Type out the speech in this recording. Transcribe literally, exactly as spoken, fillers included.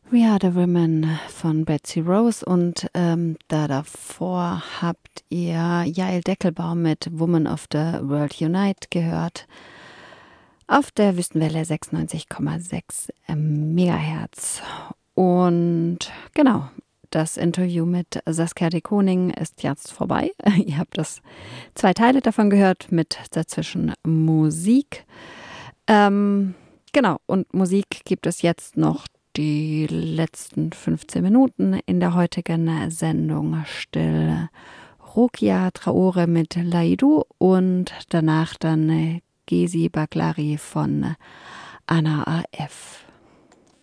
We Are the Women von Betsy Rose und ähm, da davor habt ihr Jael Deckelbaum mit Woman of the World Unite gehört auf der Wüstenwelle sechsundneunzig Komma sechs Megahertz. Und genau, das Interview mit Saskia de Koning ist jetzt vorbei. Ihr habt das zwei Teile davon gehört mit dazwischen Musik. Ähm, genau, und Musik gibt es jetzt noch die letzten fünfzehn Minuten in der heutigen Sendung. Still Rukia Traore mit Laidu und danach dann Gezi Baglari von Anna A F.